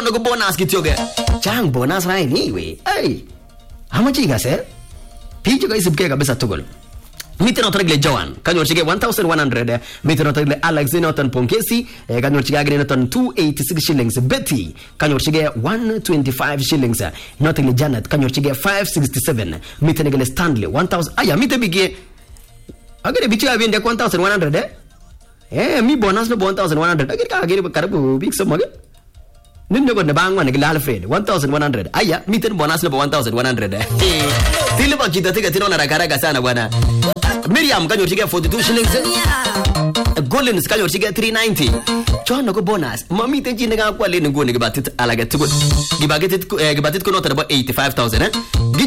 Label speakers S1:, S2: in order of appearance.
S1: Chono go bonus kityoge. Chang bonus right anyway. Hey. How much you guys eh? Picho guys ibke kabisa tugol. Mite notagle Joan, kanyo chige 1100, mite notagle Alex Noton Ponkesi, kanyo chige agri noton 286 shillings. Betty, kanyo chige 125 shillings. Notagle Janet, kanyo chige 567. Mite notagle Stanley 1000. Aya mite bige. Agri bichi abinde 1100 mi bonus no 1100. Agri karibu big sum agri. Nimno ko nabangwa ni Alfred 1100. Aya mite bonus no 1100. Silva kita tiga tino na raga sana bwana. Miriam kanyo chige 42 shillings. Golden kanyo chige 390. Chono ko bonus. Mami tenji nga kwa le ngo ni gibatit alaga tugo. Gibatit ko nota ba 85000 eh.